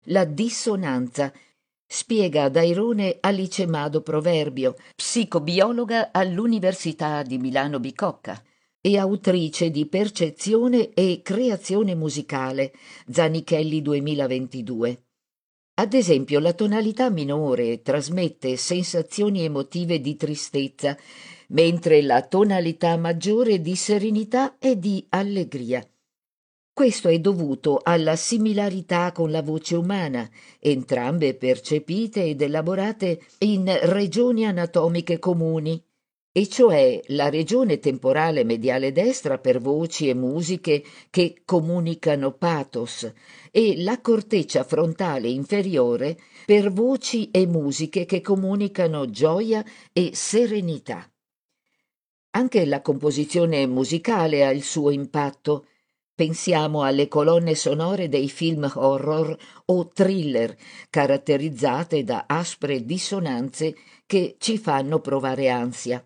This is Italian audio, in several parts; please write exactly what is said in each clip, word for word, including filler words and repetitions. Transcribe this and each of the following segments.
La dissonanza, spiega Dairone Alice Mado Proverbio, psicobiologa all'Università di Milano Bicocca e autrice di Percezione e creazione musicale, Zanichelli duemilaventidue. Ad esempio, la tonalità minore trasmette sensazioni emotive di tristezza, mentre la tonalità maggiore di serenità e di allegria. Questo è dovuto alla similarità con la voce umana, entrambe percepite ed elaborate in regioni anatomiche comuni, e cioè la regione temporale mediale destra per voci e musiche che comunicano pathos e la corteccia frontale inferiore per voci e musiche che comunicano gioia e serenità. Anche la composizione musicale ha il suo impatto. Pensiamo alle colonne sonore dei film horror o thriller, caratterizzate da aspre dissonanze che ci fanno provare ansia.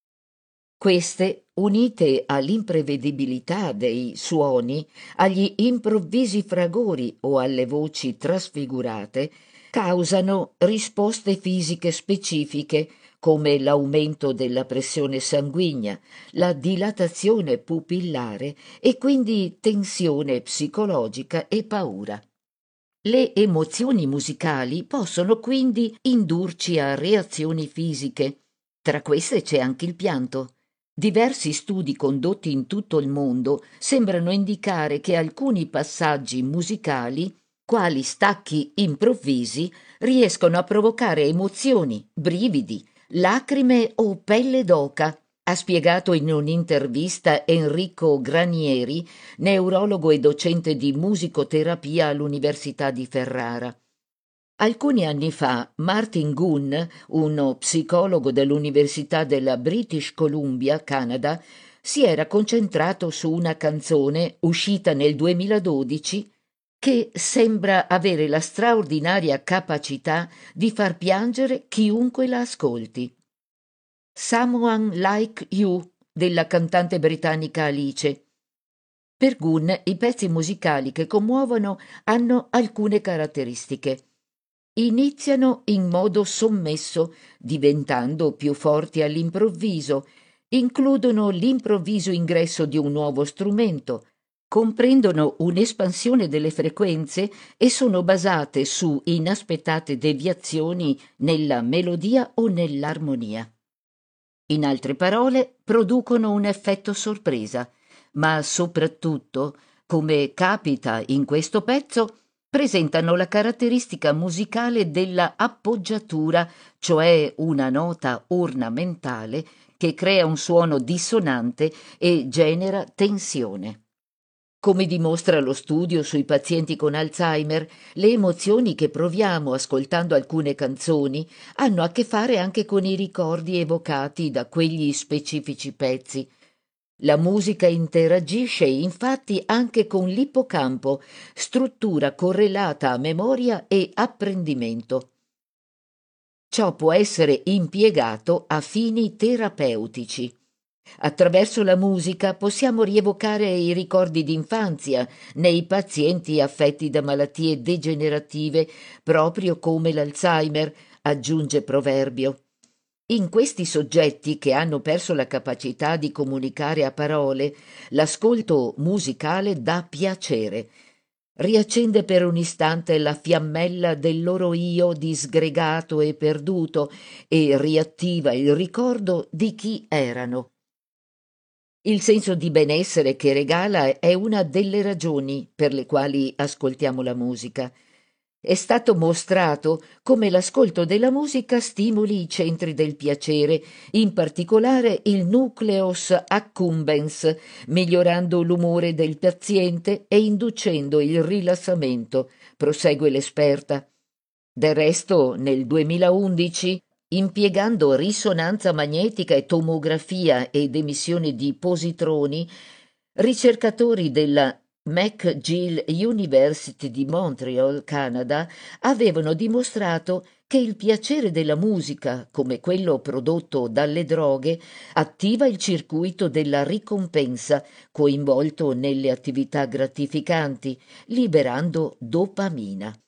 Queste, unite all'imprevedibilità dei suoni, agli improvvisi fragori o alle voci trasfigurate, causano risposte fisiche specifiche come l'aumento della pressione sanguigna, la dilatazione pupillare e quindi tensione psicologica e paura. Le emozioni musicali possono quindi indurci a reazioni fisiche. Tra queste c'è anche il pianto. Diversi studi condotti in tutto il mondo sembrano indicare che alcuni passaggi musicali, quali stacchi improvvisi, riescono a provocare emozioni, brividi, lacrime o pelle d'oca, ha spiegato in un'intervista Enrico Granieri, neurologo e docente di musicoterapia all'Università di Ferrara. Alcuni anni fa Martin Gunn, uno psicologo dell'Università della British Columbia, Canada, si era concentrato su una canzone uscita nel duemiladodici che sembra avere la straordinaria capacità di far piangere chiunque la ascolti. Someone Like You della cantante britannica Alice. Per Gunn i pezzi musicali che commuovono hanno alcune caratteristiche. Iniziano in modo sommesso, diventando più forti all'improvviso, includono l'improvviso ingresso di un nuovo strumento, comprendono un'espansione delle frequenze e sono basate su inaspettate deviazioni nella melodia o nell'armonia. In altre parole, producono un effetto sorpresa, ma soprattutto, come capita in questo pezzo, presentano la caratteristica musicale della appoggiatura, cioè una nota ornamentale che crea un suono dissonante e genera tensione. Come dimostra lo studio sui pazienti con Alzheimer, le emozioni che proviamo ascoltando alcune canzoni hanno a che fare anche con i ricordi evocati da quegli specifici pezzi. La musica interagisce infatti anche con l'ippocampo, struttura correlata a memoria e apprendimento. Ciò può essere impiegato a fini terapeutici. Attraverso la musica possiamo rievocare i ricordi d'infanzia nei pazienti affetti da malattie degenerative, proprio come l'Alzheimer, aggiunge Proverbio. In questi soggetti che hanno perso la capacità di comunicare a parole, l'ascolto musicale dà piacere. Riaccende per un istante la fiammella del loro io disgregato e perduto e riattiva il ricordo di chi erano. Il senso di benessere che regala è una delle ragioni per le quali ascoltiamo la musica. È stato mostrato come l'ascolto della musica stimoli i centri del piacere, in particolare il nucleus accumbens, migliorando l'umore del paziente e inducendo il rilassamento, prosegue l'esperta. Del resto, nel duemilaundici, impiegando risonanza magnetica e tomografia ed emissione di positroni, ricercatori della McGill University di Montreal, Canada, avevano dimostrato che il piacere della musica, come quello prodotto dalle droghe, attiva il circuito della ricompensa coinvolto nelle attività gratificanti, liberando dopamina.